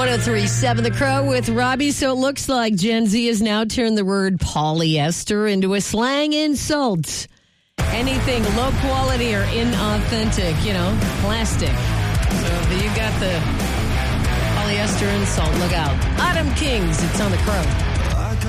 1037 The Crow with Robbie. So it looks like Gen Z has now turned the word polyester into a slang insult. Anything low quality or inauthentic, plastic. So you got the polyester insult. Look out. Autumn Kings, it's on The Crow.